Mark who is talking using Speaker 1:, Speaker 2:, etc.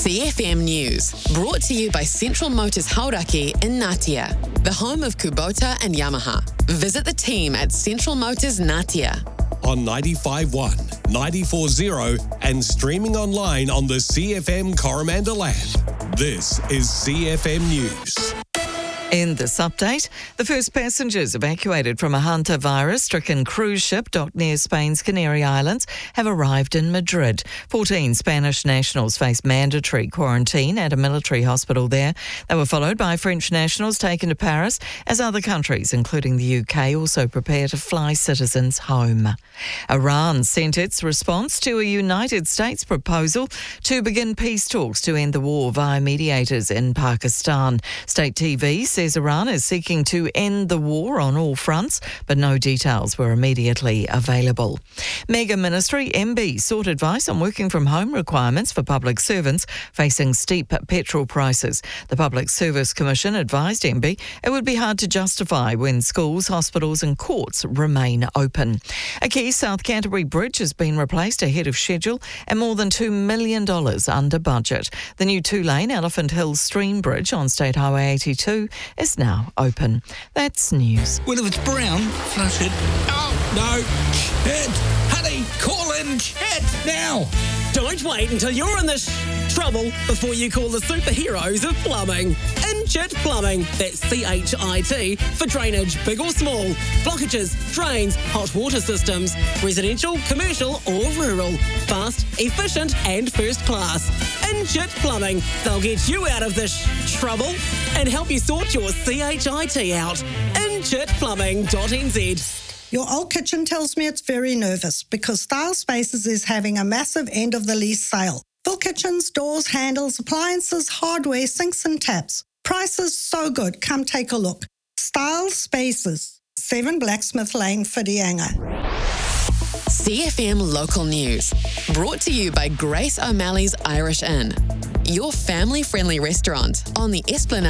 Speaker 1: CFM News, brought to you by Central Motors Hauraki in Ngatea, the home of Kubota and Yamaha. Visit the team at Central Motors Ngatea.
Speaker 2: On 95.1, 94.0 and streaming online on the CFM Coromandel app. This is CFM News.
Speaker 3: In this update, the first passengers evacuated from a hantavirus-stricken cruise ship docked near Spain's Canary Islands have arrived in Madrid. 14 Spanish nationals faced mandatory quarantine at a military hospital there. They were followed by French nationals taken to Paris as other countries, including the UK, also prepare to fly citizens home. Iran sent its response to a United States proposal to begin peace talks to end the war via mediators in Pakistan. State TV says Iran is seeking to end the war on all fronts, but no details were immediately available. Mega Ministry MB sought advice on working from home requirements for public servants facing steep petrol prices. The Public Service Commission advised MB it would be hard to justify when schools, hospitals and courts remain open. A key South Canterbury bridge has been replaced ahead of schedule and more than $2 million under budget. The new two-lane Elephant Hill Stream Bridge on State Highway 82 is now open. That's news.
Speaker 4: Well, if it's brown, flush it. Oh, no. Chet! Honey, call in Chet now.
Speaker 5: Don't wait until you're in this trouble before you call the superheroes of plumbing. Inchit Plumbing, that's CHIT, for drainage, big or small, blockages, drains, hot water systems, residential, commercial or rural. Fast, efficient and first class. Inchit Plumbing, they'll get you out of this trouble and help you sort your CHIT out. InchitPlumbing.nz.
Speaker 6: Your old kitchen tells me it's very nervous because Style Spaces is having a massive end of the lease sale. Full kitchens, doors, handles, appliances, hardware, sinks and taps. Prices so good. Come take a look. Style Spaces, 7 Blacksmith Lane, Whitianga.
Speaker 1: CFM Local News, brought to you by Grace O'Malley's Irish Inn, your family-friendly restaurant on the Esplanade